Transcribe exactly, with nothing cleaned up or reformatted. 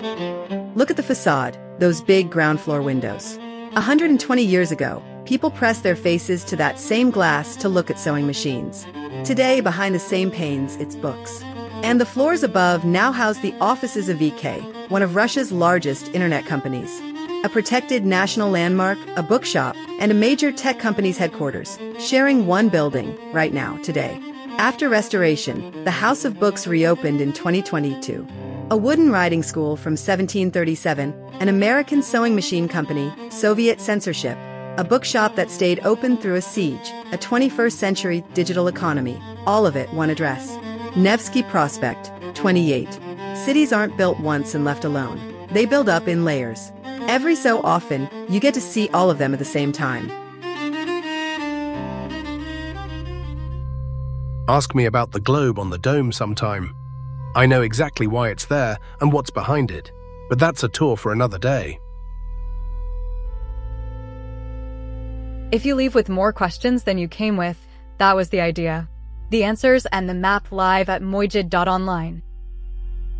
Look at the facade, those big ground floor windows. one hundred twenty years ago, people pressed their faces to that same glass to look at sewing machines. Today, behind the same panes, it's books. And the floors above now house the offices of V K, one of Russia's largest internet companies. A protected national landmark, a bookshop, and a major tech company's headquarters, sharing one building, right now, today. After restoration, the House of Books reopened in twenty twenty-two. A wooden riding school from seventeen thirty-seven, an American sewing machine company, Soviet censorship, a bookshop that stayed open through a siege, a twenty-first century digital economy, all of it one address. Nevsky Prospect, twenty-eight. Cities aren't built once and left alone. They build up in layers. Every so often, you get to see all of them at the same time. Ask me about the globe on the dome sometime. I know exactly why it's there and what's behind it, but that's a tour for another day. If you leave with more questions than you came with, that was the idea. The answers and the map live at mojid dot online.